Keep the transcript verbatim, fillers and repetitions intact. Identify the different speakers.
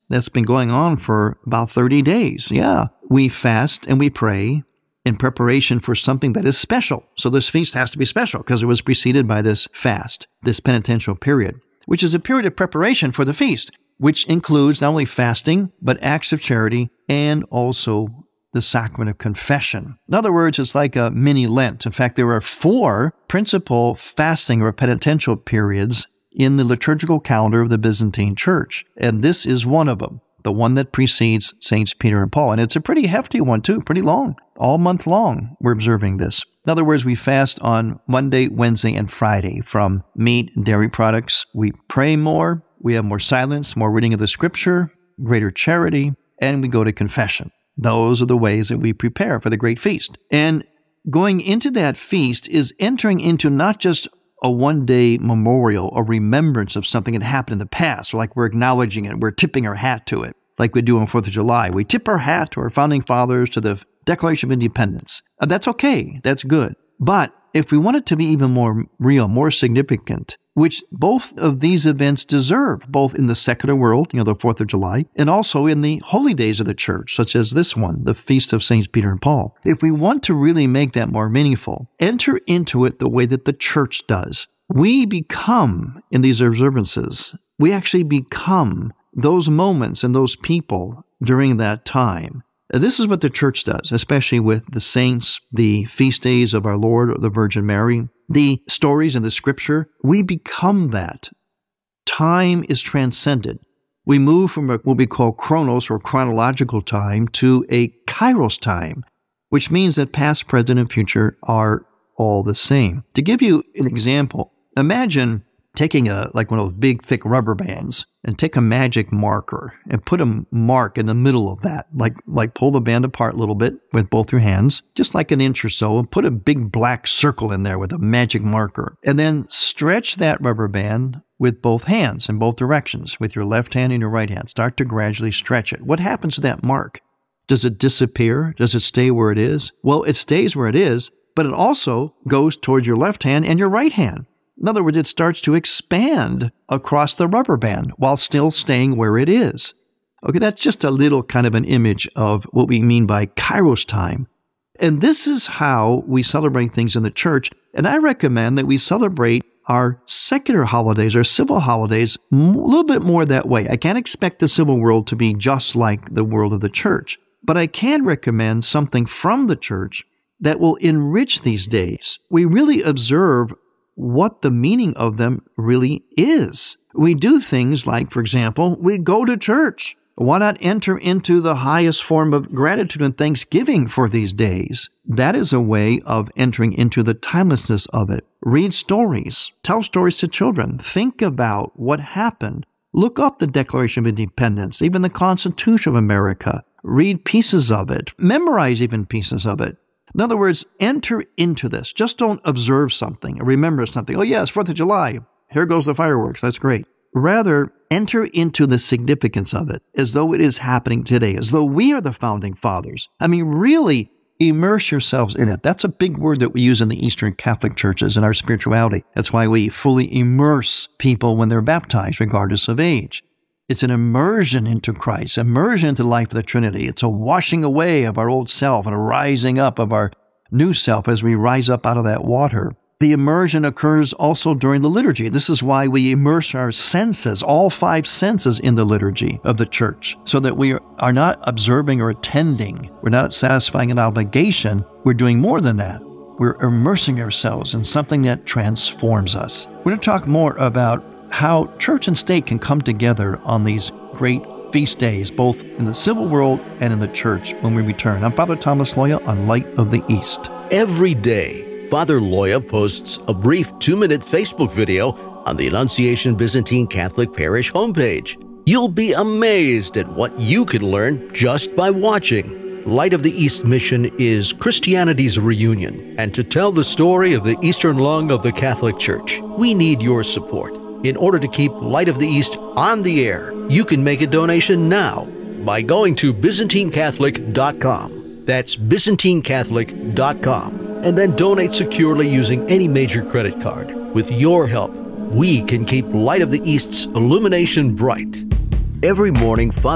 Speaker 1: that's been going on for about thirty days. Yeah, we fast and we pray in preparation for something that is special. So this feast has to be special because it was preceded by this fast, this penitential period, which is a period of preparation for the feast, which includes not only fasting, but acts of charity and also the sacrament of confession. In other words, it's like a mini Lent. In fact, there are four principal fasting or penitential periods in the liturgical calendar of the Byzantine Church, and this is one of them, the one that precedes Saints Peter and Paul. And it's a pretty hefty one, too, pretty long. All month long, we're observing this. In other words, we fast on Monday, Wednesday, and Friday from meat and dairy products. We pray more. We have more silence, more reading of the Scripture, greater charity, and we go to confession. Those are the ways that we prepare for the great feast. And going into that feast is entering into not just a one-day memorial or remembrance of something that happened in the past, or like we're acknowledging it, we're tipping our hat to it, like we do on fourth of July. We tip our hat to our founding fathers, to the Declaration of Independence. Uh, that's okay. That's good. But if we want it to be even more real, more significant, which both of these events deserve, both in the secular world, you know, the fourth of July, and also in the holy days of the church, such as this one, the Feast of Saints Peter and Paul. If we want to really make that more meaningful, enter into it the way that the church does. We become, in these observances, we actually become those moments and those people during that time. This is what the church does, especially with the saints, the feast days of our Lord or the Virgin Mary, the stories in the Scripture. We become that. Time is transcended. We move from what we call chronos or chronological time to a kairos time, which means that past, present, and future are all the same. To give you an example, imagine taking a like one of those big, thick rubber bands and take a magic marker and put a mark in the middle of that, like like pull the band apart a little bit with both your hands, just like an inch or so, and put a big black circle in there with a magic marker, and then stretch that rubber band with both hands in both directions, with your left hand and your right hand. Start to gradually stretch it. What happens to that mark? Does it disappear? Does it stay where it is? Well, it stays where it is, but it also goes towards your left hand and your right hand. In other words, it starts to expand across the rubber band while still staying where it is. Okay, that's just a little kind of an image of what we mean by kairos time. And this is how we celebrate things in the church. And I recommend that we celebrate our secular holidays, our civil holidays, a little bit more that way. I can't expect the civil world to be just like the world of the church, but I can recommend something from the church that will enrich these days. We really observe what the meaning of them really is. We do things like, for example, we go to church. Why not enter into the highest form of gratitude and thanksgiving for these days? That is a way of entering into the timelessness of it. Read stories. Tell stories to children. Think about what happened. Look up the Declaration of Independence, even the Constitution of America. Read pieces of it. Memorize even pieces of it. In other words, enter into this. Just don't observe something or remember something. Oh, yes, fourth of July. Here goes the fireworks. That's great. Rather, enter into the significance of it as though it is happening today, as though we are the founding fathers. I mean, really immerse yourselves in it. That's a big word that we use in the Eastern Catholic churches in our spirituality. That's why we fully immerse people when they're baptized, regardless of age. It's an immersion into Christ, immersion into the life of the Trinity. It's a washing away of our old self and a rising up of our new self as we rise up out of that water. The immersion occurs also during the liturgy. This is why we immerse our senses, all five senses in the liturgy of the church, so that we are not observing or attending. We're not satisfying an obligation. We're doing more than that. We're immersing ourselves in something that transforms us. We're going to talk more about how church and state can come together on these great feast days, both in the civil world and in the church, when we return. I'm Father Thomas Loya on Light of the East.
Speaker 2: Every day, Father Loya posts a brief two-minute Facebook video on the Annunciation Byzantine Catholic Parish homepage. You'll be amazed at what you can learn just by watching. Light of the East mission is Christianity's reunion, and to tell the story of the Eastern lung of the Catholic Church, we need your support. In order to keep Light of the East on the air, you can make a donation now by going to Byzantine Catholic dot com. That's Byzantine Catholic dot com. And then donate securely using any major credit card. With your help, we can keep Light of the East's illumination bright. Every morning, Father